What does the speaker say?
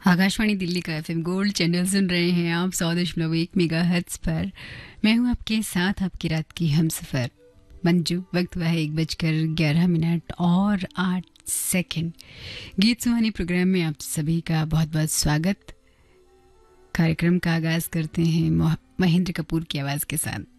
आकाशवाणी दिल्ली का FM gold channel सुन रहे हैं आप 100.1 मेगाहर्ट्ज पर। मैं हूं आपके साथ आपकी रात की हमसफर मंजू। वक्त हुआ है 1:11 और 8 सेकंड। गीत सुहानी प्रोग्राम में आप सभी का बहुत बहुत स्वागत। कार्यक्रम का आगाज करते हैं महेंद्र कपूर की आवाज़ के साथ।